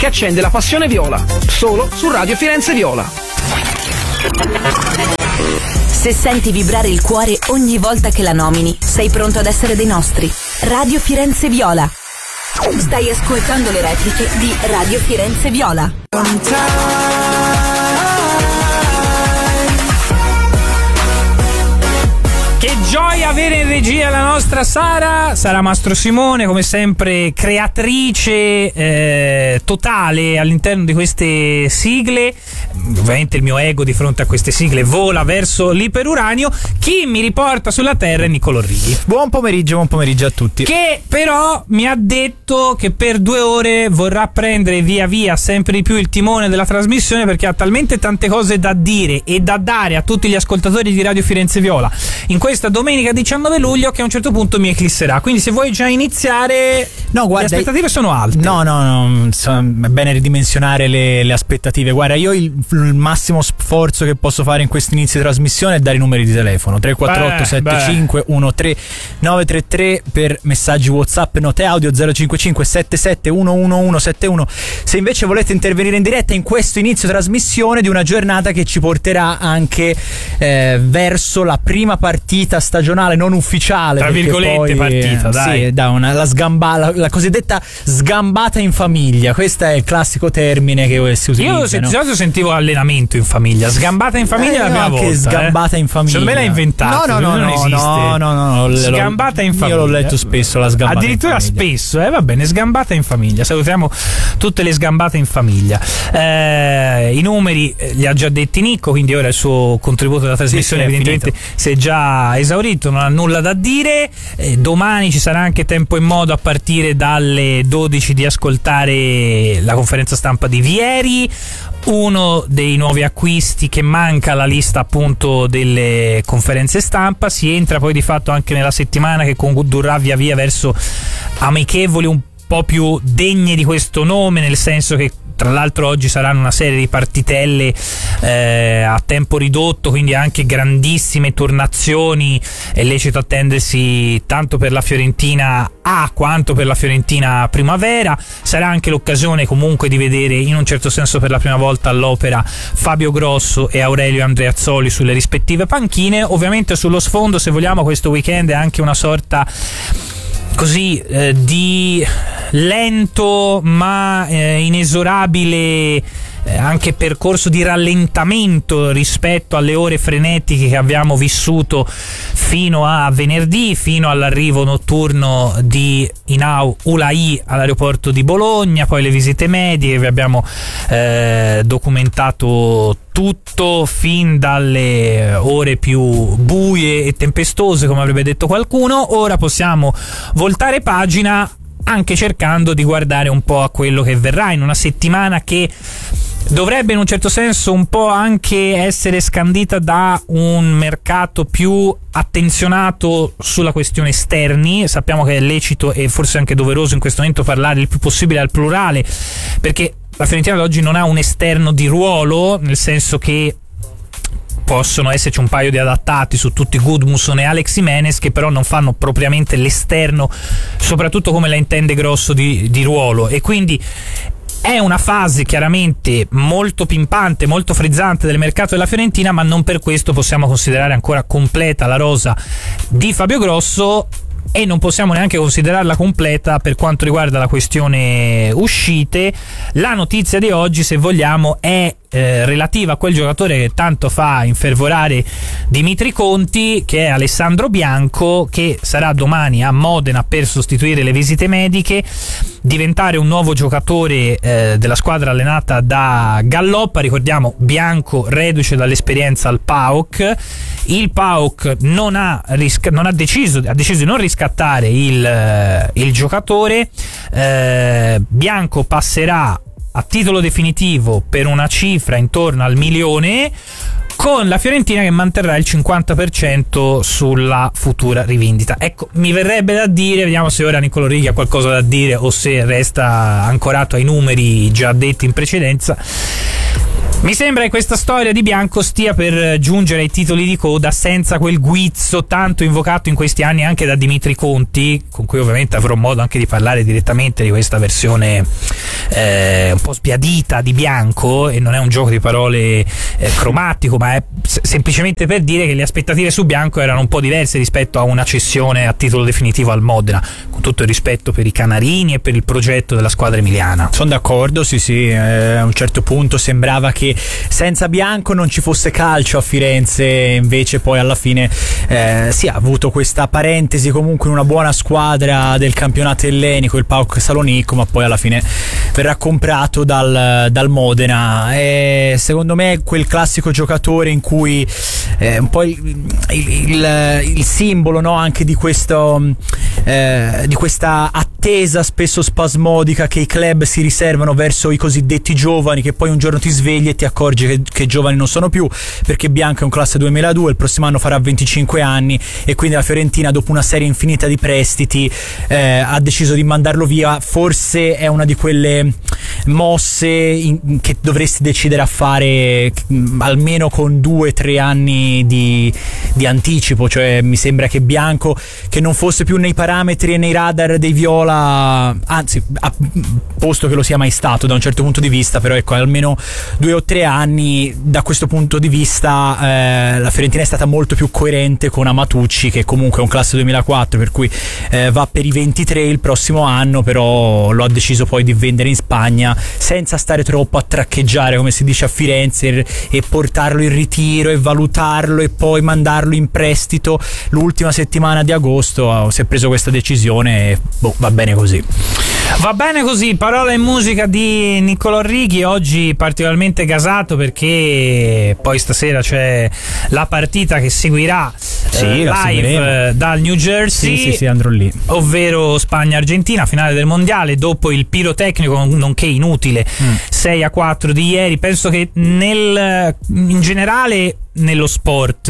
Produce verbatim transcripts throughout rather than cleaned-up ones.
che accende la passione viola, solo su Radio Firenze Viola. Se senti vibrare il cuore ogni volta che la nomini, sei pronto ad essere dei nostri. Radio Firenze Viola. Stai ascoltando le repliche di Radio Firenze Viola. Che gioia avere in regia la nostra Sara, Sara Mastro Simone, come sempre creatrice eh, totale all'interno di queste sigle. Ovviamente il mio ego di fronte a queste sigle vola verso l'iperuranio. Chi mi riporta sulla terra è Niccolò Righi. Buon pomeriggio, buon pomeriggio a tutti. Che però mi ha detto che per due ore vorrà prendere via via sempre di più il timone della trasmissione, perché ha talmente tante cose da dire e da dare a tutti gli ascoltatori di Radio Firenze Viola in questa domenica diciannove luglio che a un certo punto mi eclisserà. Quindi se vuoi già iniziare, no, guarda, le aspettative sono alte. No, no, no, è bene ridimensionare le, le aspettative. Guarda, io il, il massimo sforzo che posso fare in questo inizio di trasmissione è dare i numeri di telefono: tre quattro otto sette cinque uno tre nove tre tre per messaggi WhatsApp e note audio, zero cinque cinque sette sette uno uno uno sette uno se invece volete intervenire in diretta in questo inizio trasmissione di una giornata che ci porterà anche eh, verso la prima partita stagionale non ufficiale, tra virgolette poi, partita, dai. Sì, da una, la, sgamba, la, la cosiddetta sgambata in famiglia. Questo è il classico termine che si utilizza. Io di solito sentivo allenamento in famiglia, sgambata in famiglia è eh, la prima volta. Sgambata eh. in famiglia. Secondo me l'hai inventato. No, no, no, non no, esiste. no, no, no, no, Sgambata in famiglia. Io l'ho letto spesso la sgambata. Addirittura in famiglia. spesso, eh, va bene, sgambata in famiglia. Salutiamo tutte le sgambate in famiglia. Eh, I numeri li ha già detti Nicco, quindi ora il suo contributo alla trasmissione sì, sì, evidentemente si è già esaurito, non ha nulla da dire. Eh, domani ci sarà anche tempo e modo a partire dalle dodici di ascoltare la conferenza stampa di Vieri, uno dei nuovi acquisti che manca alla lista appunto delle conferenze stampa. Si entra poi di fatto anche nella settimana che condurrà via via verso amichevoli un po' più degne di questo nome, nel senso che tra l'altro oggi saranno una serie di partitelle eh, a tempo ridotto, quindi anche grandissime turnazioni. È lecito attendersi tanto per la Fiorentina A quanto per la Fiorentina Primavera. Sarà anche l'occasione comunque di vedere in un certo senso per la prima volta all'opera Fabio Grosso e Aurelio Andreazzoli sulle rispettive panchine. Ovviamente sullo sfondo, se vogliamo, questo weekend è anche una sorta così eh, di lento ma eh, inesorabile eh, anche percorso di rallentamento rispetto alle ore frenetiche che abbiamo vissuto fino a venerdì, fino all'arrivo notturno di Inau Ulai all'aeroporto di Bologna, poi le visite mediche. Vi abbiamo eh, documentato tutto fin dalle ore più buie e tempestose, come avrebbe detto qualcuno. Ora possiamo voltare pagina, anche cercando di guardare un po' a quello che verrà in una settimana che dovrebbe in un certo senso un po' anche essere scandita da un mercato più attenzionato sulla questione esterni. Sappiamo che è lecito e forse anche doveroso in questo momento parlare il più possibile al plurale, perché la Fiorentina oggi non ha un esterno di ruolo, nel senso che possono esserci un paio di adattati su tutti Gudmundsson e Alex Jimenez, che però non fanno propriamente l'esterno, soprattutto come la intende Grosso, di, di ruolo. E quindi è una fase chiaramente molto pimpante, molto frizzante del mercato della Fiorentina, ma non per questo possiamo considerare ancora completa la rosa di Fabio Grosso, e non possiamo neanche considerarla completa per quanto riguarda la questione uscite. La notizia di oggi, se vogliamo, è eh, relativa a quel giocatore che tanto fa infervorare Dimitri Conti, che è Alessandro Bianco, che sarà domani a Modena per sostituire le visite mediche, diventare un nuovo giocatore eh, della squadra allenata da Galloppa. Ricordiamo, Bianco reduce dall'esperienza al P A O K. Il P A O K non ha, risca- non ha deciso ha deciso di non riscattare il, eh, il giocatore. eh, Bianco passerà a titolo definitivo per una cifra intorno al milione, con la Fiorentina che manterrà il cinquanta per cento sulla futura rivendita. Ecco, mi verrebbe da dire, vediamo se ora Niccolò Righi ha qualcosa da dire o se resta ancorato ai numeri già detti in precedenza, Mi sembra che questa storia di Bianco stia per giungere ai titoli di coda senza quel guizzo tanto invocato in questi anni anche da Dimitri Conti, con cui ovviamente avrò modo anche di parlare direttamente di questa versione eh, un po' sbiadita di Bianco, e non è un gioco di parole eh, cromatico, ma è s- semplicemente per dire che le aspettative su Bianco erano un po' diverse rispetto a una cessione a titolo definitivo al Modena, con tutto il rispetto per i canarini e per il progetto della squadra emiliana. Sono d'accordo, sì sì, eh, a un certo punto sembrava che senza Bianco non ci fosse calcio a Firenze, invece poi alla fine eh, sì, ha avuto questa parentesi comunque in una buona squadra del campionato ellenico, il PAOK Salonicco, ma poi alla fine verrà comprato dal, dal Modena. E secondo me è quel classico giocatore in cui eh, un po' il, il, il, il simbolo, no, anche di questo eh, di questa attesa spesso spasmodica che i club si riservano verso i cosiddetti giovani, che poi un giorno ti svegli e ti accorgi che, che giovani non sono più, perché Bianco è un classe duemiladue, il prossimo anno farà venticinque anni, e quindi la Fiorentina, dopo una serie infinita di prestiti, eh, ha deciso di mandarlo via. Forse è una di quelle mosse in, che dovresti decidere a fare mh, almeno con due o tre anni di, di anticipo, cioè mi sembra che Bianco, che non fosse più nei parametri e nei radar dei viola, anzi a, posto che lo sia mai stato da un certo punto di vista, però ecco, almeno due o tre anni da questo punto di vista eh, la Fiorentina è stata molto più coerente con Amatucci, che comunque è un classe duemilaquattro, per cui eh, va per i ventitré il prossimo anno, però lo ha deciso poi di vendere in Spagna senza stare troppo a traccheggiare, come si dice a Firenze, e, e portarlo in ritiro e valutarlo e poi mandarlo in prestito. L'ultima settimana di agosto si è preso questa decisione e boh, va bene così. Va bene così, parola e musica di Niccolò Righi, oggi particolarmente gasato perché poi stasera c'è la partita che seguirà sì, eh, live eh, dal New Jersey, sì, sì, sì, andrò lì, ovvero Spagna-Argentina, finale del mondiale, dopo il pirotecnico nonché inutile mm. sei a quattro di ieri. Penso che nel in generale nello sport,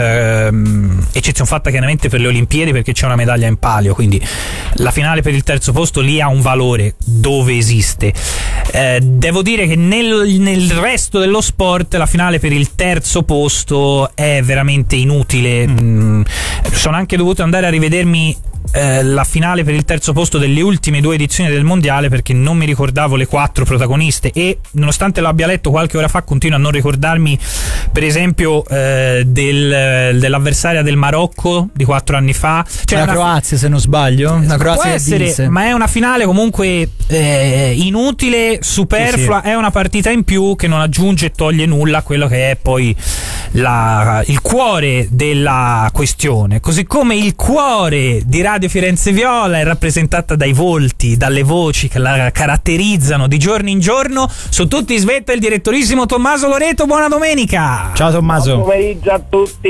ehm, eccezione fatta chiaramente per le Olimpiadi, perché c'è una medaglia in palio, quindi la finale per il terzo posto lì ha un valore dove esiste. Eh, devo dire che nel, nel resto dello sport la finale per il terzo posto è veramente inutile. Mm. Mm, sono anche dovuto andare a rivedermi eh, la finale per il terzo posto delle ultime due edizioni del mondiale, perché non mi ricordavo le quattro protagoniste, e nonostante l'abbia letto qualche ora fa continuo a non ricordarmi per esempio eh, del, dell'avversaria del Marocco di quattro anni fa, cioè la una, Croazia se non sbaglio, la Croazia può essere, vinse. ma è una finale comunque eh, inutile, superflua, sì, sì. È una partita in più che non aggiunge e toglie nulla a quello che è poi la, il cuore della questione, così come il cuore di Radio Firenze Viola è rappresentata dai volti, dalle voci che la caratterizzano di giorno in giorno. Su tutti svetta il direttorissimo Tommaso Loreto. Buona domenica. Ciao Tommaso. Buon pomeriggio a tutti.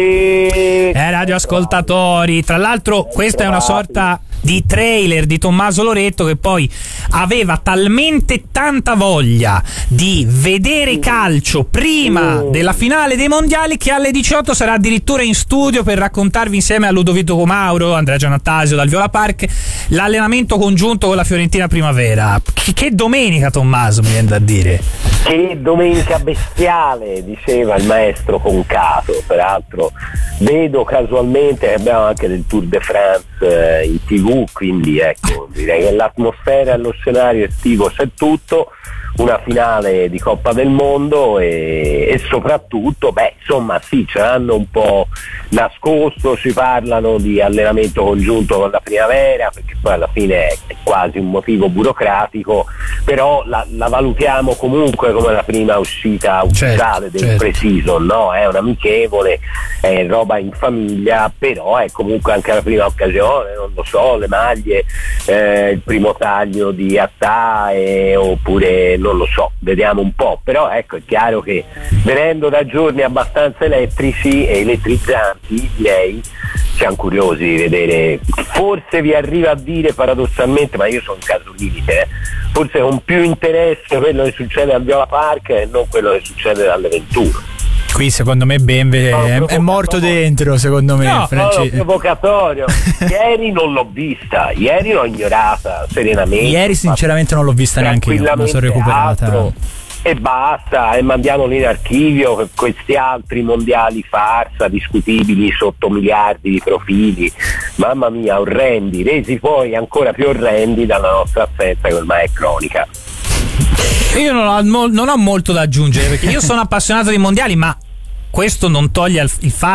Eh, radioascoltatori, tra l'altro questa è una sorta di trailer di Tommaso Loreto, che poi aveva talmente tanta voglia di vedere calcio prima della finale dei mondiali che alle diciotto sarà addirittura in studio per raccontarvi insieme a Ludovico Comauro, Andrea Giannattasio dal Viola Park l'allenamento congiunto con la Fiorentina Primavera. Che, che domenica, Tommaso, mi viene da dire. Che domenica bestiale, diceva il maestro Concato. Peraltro vedo casualmente che abbiamo anche del Tour de France eh, in tv, quindi ecco, direi che l'atmosfera e lo scenario estivo c'è tutto. Una finale di Coppa del Mondo e, e soprattutto, beh, insomma, sì, ce l'hanno un po' nascosto, ci parlano di allenamento congiunto con la Primavera, perché poi alla fine è, è quasi un motivo burocratico, però la, la valutiamo comunque come la prima uscita ufficiale, certo, del certo. pre-season, no? È un amichevole, è roba in famiglia, però è comunque anche la prima occasione, non lo so, le maglie, eh, il primo taglio di Attà, eh, oppure non lo so, vediamo un po', però ecco, è chiaro che venendo da giorni abbastanza elettrici e elettrizzanti, direi siamo curiosi di vedere, forse vi arriva a dire paradossalmente, ma io sono un caso limite, eh, forse con più interesse quello che succede al Viola Park e non quello che succede alle ventuno. Qui secondo me Benve no, è, è morto dentro, secondo me. No, Franci... no, provocatorio. Ieri non l'ho vista, ieri l'ho ignorata serenamente. Ieri sinceramente non l'ho vista neanche io, la sono recuperata. Altro, e basta, e mandiamoli in archivio questi altri mondiali farsa discutibili sotto miliardi di profili, mamma mia, orrendi, resi poi ancora più orrendi dalla nostra assenza che ormai è cronica. Io non ho, non ho molto da aggiungere, perché io sono appassionato di mondiali, ma questo non toglie il fatto